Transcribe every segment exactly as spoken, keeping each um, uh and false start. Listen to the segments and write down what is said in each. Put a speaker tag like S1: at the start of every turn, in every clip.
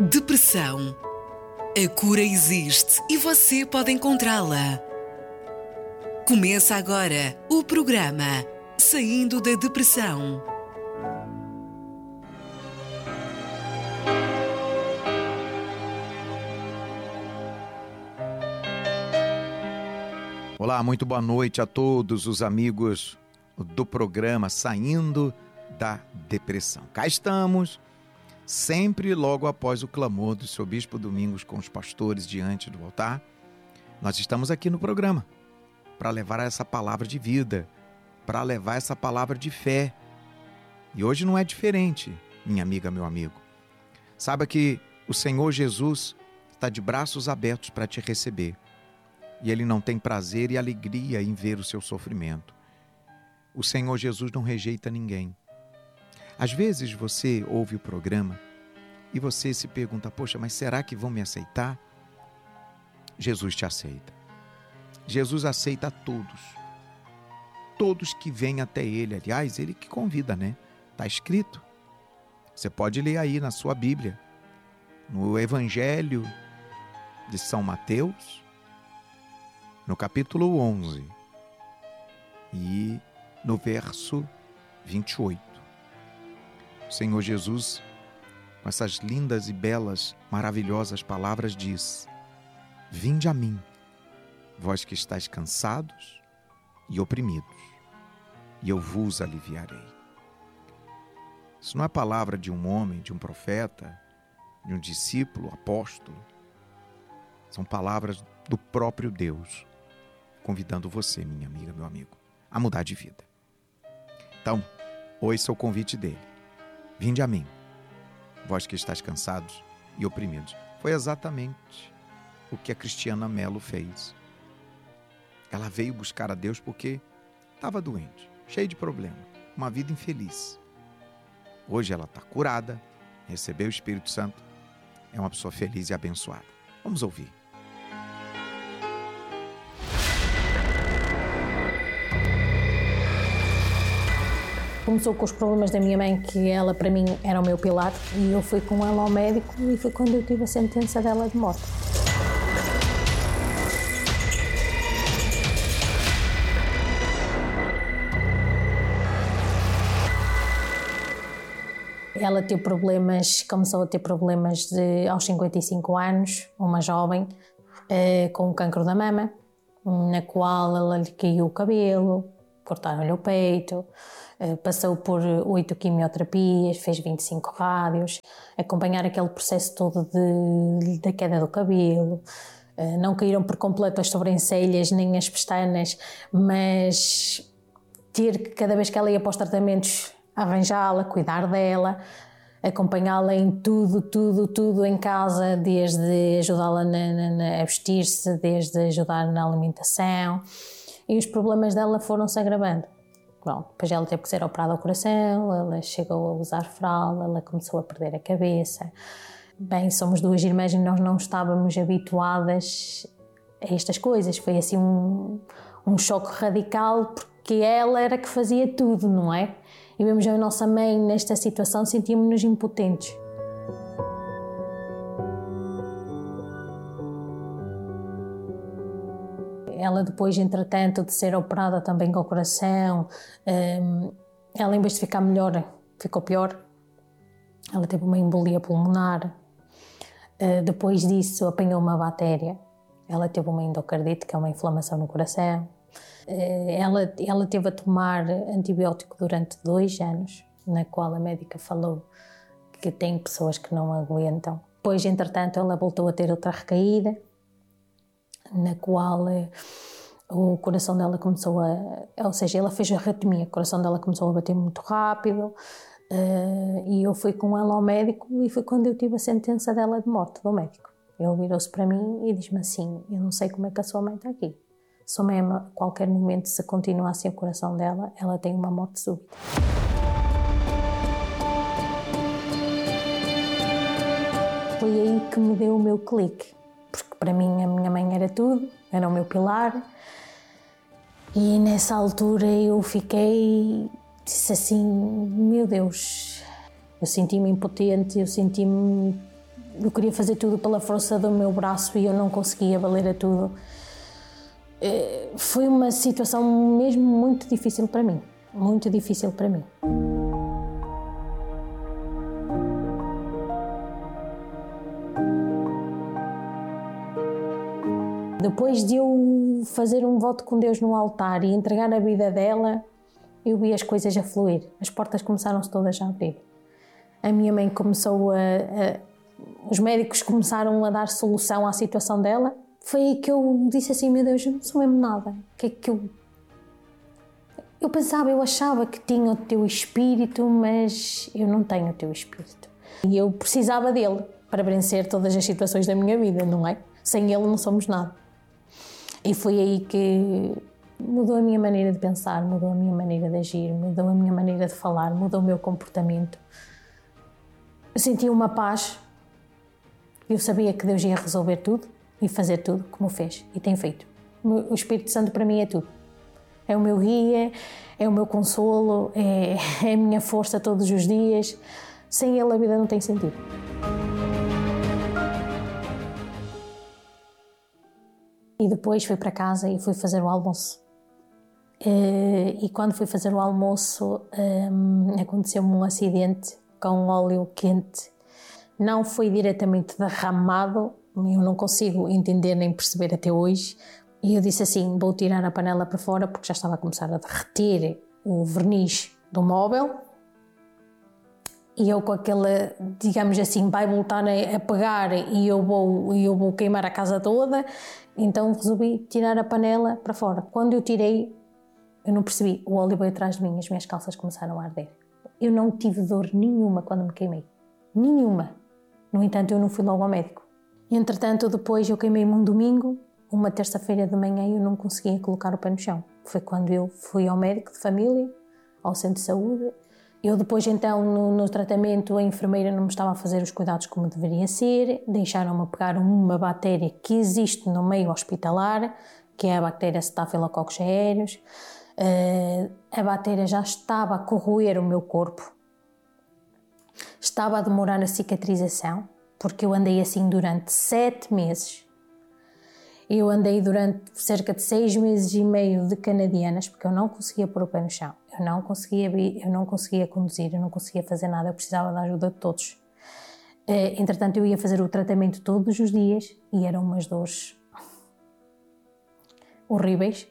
S1: Depressão. A cura existe e você pode encontrá-la. Começa agora o programa Saindo da Depressão.
S2: Olá, muito boa noite a todos os amigos do programa Saindo da Depressão. Cá estamos, sempre logo após o clamor do seu Bispo Domingos com os pastores diante do altar. Nós estamos aqui no programa para levar essa palavra de vida, para levar essa palavra de fé. E hoje não é diferente, minha amiga, meu amigo. Saiba que o Senhor Jesus está de braços abertos para te receber. E Ele não tem prazer e alegria em ver o seu sofrimento. O Senhor Jesus não rejeita ninguém. Às vezes você ouve o programa e você se pergunta, poxa, mas será que vão me aceitar? Jesus te aceita. Jesus aceita a todos. Todos que vêm até Ele. Aliás, Ele que convida, né? Está escrito. Você pode ler aí na sua Bíblia. No Evangelho de São Mateus, no capítulo onze e no verso vinte e oito. O Senhor Jesus, com essas lindas e belas, maravilhosas palavras, diz: vinde a mim, vós que estáis cansados e oprimidos, e eu vos aliviarei. Isso não é palavra de um homem, de um profeta, de um discípulo, apóstolo. São palavras do próprio Deus, convidando você, minha amiga, meu amigo, a mudar de vida. Então, ouça o convite dele. Vinde a mim, vós que estáis cansados e oprimidos. Foi exatamente o que a Cristiana Mello fez. Ela veio buscar a Deus porque estava doente, cheia de problema, uma vida infeliz. Hoje ela está curada, recebeu o Espírito Santo, é uma pessoa feliz e abençoada. Vamos ouvir.
S3: Começou com os problemas da minha mãe, que ela para mim era o meu pilar, e eu fui com ela ao médico e foi quando eu tive a sentença dela de morte. Ela teve problemas, começou a ter problemas de, aos cinquenta e cinco anos, uma jovem, eh, com um cancro da mama, na qual ela lhe caiu o cabelo, cortaram-lhe o peito, eh, passou por oito quimioterapias, fez vinte e cinco rádios, acompanhar aquele processo todo de, da queda do cabelo. Eh, não caíram por completo as sobrancelhas nem as pestanas, mas ter que, cada vez que ela ia para os tratamentos, arranjá-la, cuidar dela, acompanhá-la em tudo, tudo, tudo em casa, desde ajudá-la na, na, na, a vestir-se, desde ajudar na alimentação, e os problemas dela foram-se agravando. Bom, depois ela teve que ser operada ao coração, ela chegou a usar fralda, ela começou a perder a cabeça. Bem, somos duas irmãs e nós não estávamos habituadas a estas coisas, foi assim um, um choque radical, porque ela era que fazia tudo, não é? E vemos a nossa mãe nesta situação, sentíamos-nos impotentes. Ela depois, entretanto, de ser operada também com o coração, ela em vez de ficar melhor, ficou pior. Ela teve uma embolia pulmonar. Depois disso apanhou uma bactéria. Ela teve uma endocardite, que é uma inflamação no coração. Ela, ela teve a tomar antibiótico durante dois anos, na qual a médica falou que tem pessoas que não aguentam. Depois, entretanto, ela voltou a ter outra recaída, na qual o coração dela começou a... Ou seja, ela fez arritmia, o coração dela começou a bater muito rápido, e eu fui com ela ao médico e foi quando eu tive a sentença dela de morte, do médico. Ele virou-se para mim e diz-me assim: eu não sei como é que a sua mãe está aqui. Sua mãe, a qualquer momento, se continuar assim o coração dela, ela tem uma morte súbita. Foi aí que me deu o meu clique, porque para mim a minha mãe era tudo, era o meu pilar, e nessa altura eu fiquei, disse assim, meu Deus, eu senti-me impotente, eu senti-me eu queria fazer tudo pela força do meu braço e eu não conseguia valer a tudo. Foi uma situação mesmo muito difícil para mim, muito difícil para mim. Depois de eu fazer um voto com Deus no altar e entregar a vida dela, eu vi as coisas a fluir. As portas começaram-se todas a abrir. A minha mãe começou a, a... Os médicos começaram a dar solução à situação dela. Foi aí que eu disse assim, meu Deus, eu não sou mesmo nada. O que é que eu... Eu pensava, eu achava que tinha o teu espírito, mas eu não tenho o teu espírito. E eu precisava dele para vencer todas as situações da minha vida, não é? Sem ele não somos nada. E foi aí que mudou a minha maneira de pensar, mudou a minha maneira de agir, mudou a minha maneira de falar, mudou o meu comportamento. Eu sentia uma paz. Eu sabia que Deus ia resolver tudo e fazer tudo como fez e tem feito. O Espírito Santo para mim é tudo. É o meu guia, é o meu consolo, é, é a minha força todos os dias. Sem ele a vida não tem sentido. E depois fui para casa e fui fazer o almoço. E quando fui fazer o almoço, um, aconteceu-me um acidente com óleo quente. Não foi diretamente derramado, eu não consigo entender nem perceber até hoje. E eu disse assim, vou tirar a panela para fora porque já estava a começar a derreter o verniz do móvel. E eu com aquela, digamos assim, vai voltar a pegar e eu vou, eu vou queimar a casa toda. Então resolvi tirar a panela para fora. Quando eu tirei, eu não percebi, o óleo veio atrás de mim, as minhas calças começaram a arder. Eu não tive dor nenhuma quando me queimei. Nenhuma. No entanto, eu não fui logo ao médico. Entretanto, depois eu queimei-me um domingo, uma terça-feira de manhã eu não conseguia colocar o pé no chão. Foi quando eu fui ao médico de família, ao centro de saúde. Eu depois, então, no, no tratamento, a enfermeira não me estava a fazer os cuidados como deveria ser, deixaram-me pegar uma bactéria que existe no meio hospitalar, que é a bactéria Staphylococcus aureus. Uh, a bactéria já estava a corroer o meu corpo, estava a demorar a cicatrização, porque eu andei assim durante sete meses. Eu andei durante cerca de seis meses e meio de canadianas, porque eu não conseguia pôr o pé no chão, eu não conseguia, eu não conseguia conduzir, eu não conseguia fazer nada, eu precisava da ajuda de todos. Entretanto, eu ia fazer o tratamento todos os dias e eram umas dores horríveis.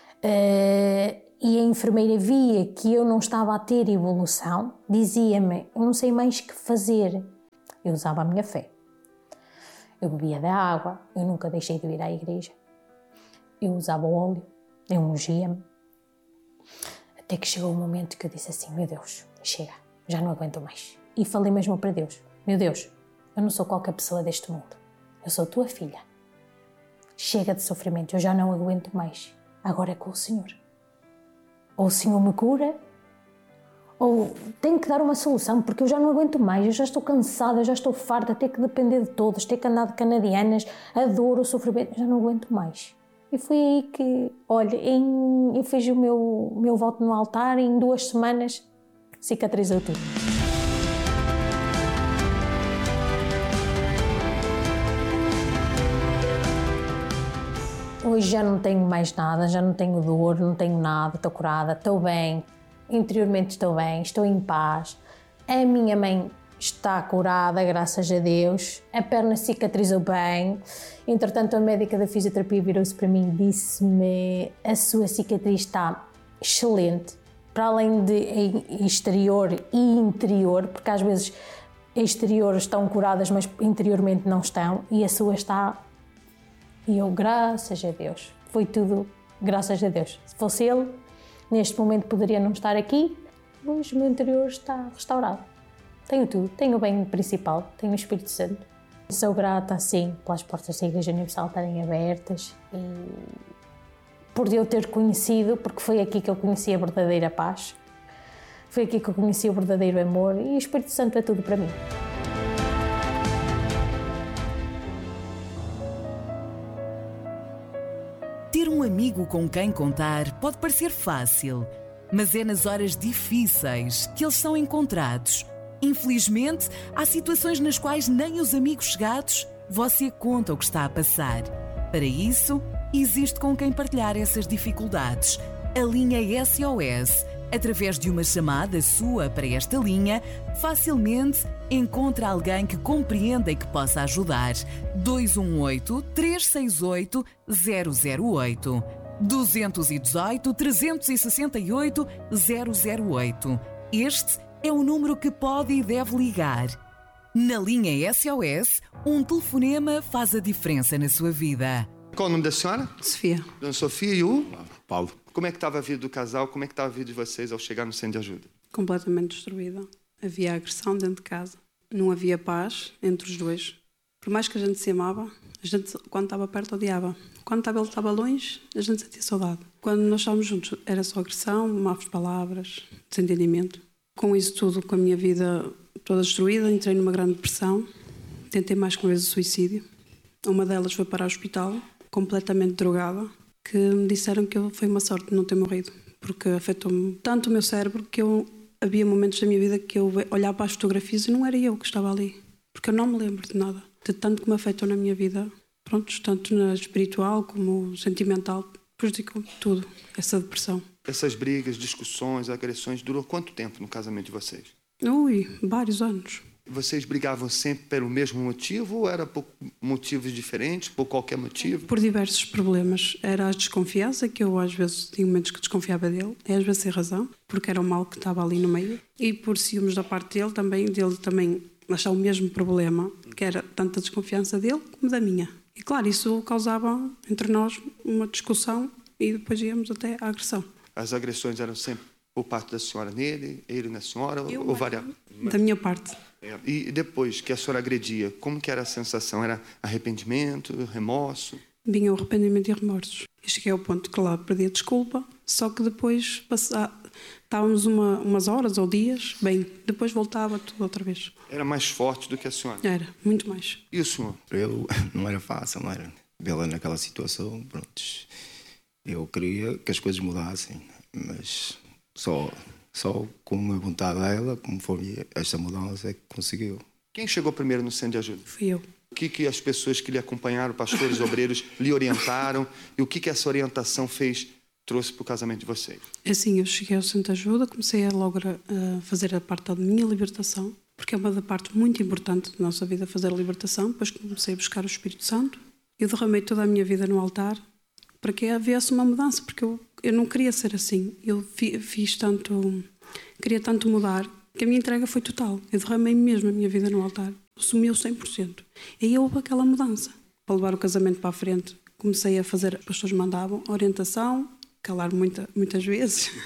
S3: E a enfermeira via que eu não estava a ter evolução, dizia-me, eu não sei mais o que fazer. Eu usava a minha fé. Eu bebia da água, eu nunca deixei de ir à igreja. Eu usava o óleo, eu ungia-me. Até que chegou o momento que eu disse assim, meu Deus, chega, já não aguento mais. E falei mesmo para Deus, meu Deus, eu não sou qualquer pessoa deste mundo. Eu sou tua filha. Chega de sofrimento, eu já não aguento mais. Agora é com o Senhor. Ou o Senhor me cura, ou tenho que dar uma solução, porque eu já não aguento mais, eu já estou cansada, eu já estou farta, ter que depender de todos, ter que andar de canadianas, a dor, o sofrimento, já não aguento mais. E foi aí que, olha, em, eu fiz o meu, meu voto no altar e em duas semanas cicatrizou tudo. Hoje já não tenho mais nada, já não tenho dor, não tenho nada, estou curada, estou bem. Interiormente estou bem, estou em paz. A minha mãe está curada, graças a Deus. A perna cicatrizou bem. Entretanto, a médica da fisioterapia virou-se para mim e disse-me: a sua cicatriz está excelente, para além de exterior e interior, porque às vezes exteriores estão curadas, mas interiormente não estão, e a sua está. E eu, graças a Deus, foi tudo graças a Deus. Se fosse ele, neste momento poderia não estar aqui, mas o meu interior está restaurado. Tenho tudo, tenho o bem principal, tenho o Espírito Santo. Sou grata, sim, pelas portas da Igreja Universal estarem abertas e por eu ter conhecido, porque foi aqui que eu conheci a verdadeira paz, foi aqui que eu conheci o verdadeiro amor e o Espírito Santo é tudo para mim.
S1: Ter um amigo com quem contar pode parecer fácil, mas é nas horas difíceis que eles são encontrados, Infelizmente, há situações nas quais nem os amigos chegados você conta o que está a passar. Para isso, existe com quem partilhar essas dificuldades. A linha S O S. Através de uma chamada sua para esta linha, facilmente encontra alguém que compreenda e que possa ajudar. dois um oito, três seis oito, zero zero oito. dois um oito, três seis oito, zero zero oito. Este é o número que pode e deve ligar. Na linha S O S, um telefonema faz a diferença na sua vida.
S4: Qual o nome da senhora?
S5: Sofia.
S4: Dona Sofia e o?
S6: Paulo.
S4: Como é que estava a vida do casal? Como é que estava a vida de vocês ao chegar no centro de ajuda?
S5: Completamente destruída. Havia agressão dentro de casa. Não havia paz entre os dois. Por mais que a gente se amava, a gente, quando estava perto, odiava. Quando ele estava longe, a gente sentia saudade. Quando nós estávamos juntos, era só agressão, más palavras, desentendimento. Com isso tudo, com a minha vida toda destruída, entrei numa grande depressão. Tentei mais que uma vez o suicídio. Uma delas foi para o hospital, completamente drogada, que me disseram que foi uma sorte não ter morrido, porque afetou-me tanto o meu cérebro que eu, havia momentos da minha vida que eu olhava para as fotografias e não era eu que estava ali, porque eu não me lembro de nada, de tanto que me afetou na minha vida, pronto, tanto na espiritual como sentimental, prejudicou tudo, essa depressão.
S4: Essas brigas, discussões, agressões, durou quanto tempo no casamento de vocês?
S5: Ui, vários anos.
S4: Vocês brigavam sempre pelo mesmo motivo ou era por motivos diferentes, por qualquer motivo?
S5: Por diversos problemas. Era a desconfiança, que eu às vezes tinha momentos que desconfiava dele, e às vezes sem razão, porque era o mal que estava ali no meio. E por ciúmes da parte dele também, dele também achar o mesmo problema, que era tanto a desconfiança dele como da minha. E claro, isso causava entre nós uma discussão e depois íamos até à agressão.
S4: As agressões eram sempre por parte da senhora nele, ele na senhora,
S5: Eu,
S4: ou variava?
S5: Da minha parte.
S4: É. E depois que a senhora agredia, como que era a sensação? Era arrependimento, remorso?
S5: Vinha o arrependimento e remorsos. Eu cheguei ao ponto que lá perdi a desculpa, só que depois passava, estávamos uma, umas horas ou dias, bem, depois voltava tudo outra vez.
S4: Era mais forte do que a senhora?
S5: Era, muito mais.
S4: E o senhor?
S6: Eu não era fácil, não era? Vê-la naquela situação, pronto. Eu queria que as coisas mudassem, mas só... Só com a vontade dela, como foi esta mudança, é que conseguiu.
S4: Quem chegou primeiro no centro de ajuda?
S5: Fui eu.
S4: O que, que as pessoas que lhe acompanharam, pastores, obreiros, lhe orientaram? E o que, que essa orientação fez, trouxe para o casamento de vocês?
S5: Assim, eu cheguei ao centro de ajuda, comecei a logo a fazer a parte da minha libertação, porque é uma parte muito importante da nossa vida, fazer a libertação. Depois comecei a buscar o Espírito Santo. Eu derramei toda a minha vida no altar para que houvesse uma mudança, porque eu, eu não queria ser assim. Eu fi, fiz tanto, queria tanto mudar, que a minha entrega foi total. Eu derramei mesmo a minha vida no altar, assumiu cem por cento. E aí houve aquela mudança. Para levar o casamento para a frente, comecei a fazer, as pessoas mandavam orientação, calar muita, muitas vezes,